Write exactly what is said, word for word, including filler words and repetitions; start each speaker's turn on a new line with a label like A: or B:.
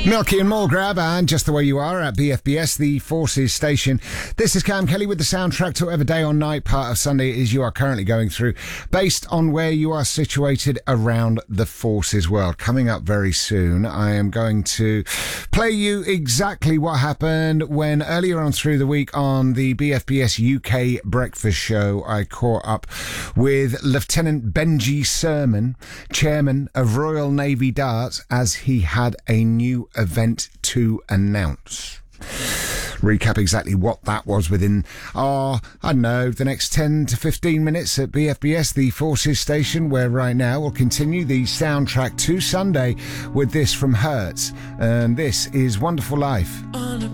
A: Milky and Mulgrab and Just the Way You Are at B F B S, the Forces station. This is Cam Kelly with the soundtrack to whatever day or night part of Sunday it is you are currently going through, based on where you are situated around the Forces world. Coming up very soon, I am going to play you exactly what happened when earlier on through the week on the B F B S U K Breakfast Show, I caught up with Lieutenant Benji Sermon, chairman of Royal Navy Darts, as he had a new event to announce. Recap exactly what that was within our, I don't know, the next ten to fifteen minutes at B F B S, the Forces station, where right now we'll continue the soundtrack to Sunday with this from Hertz. And this is Wonderful Life.
B: On a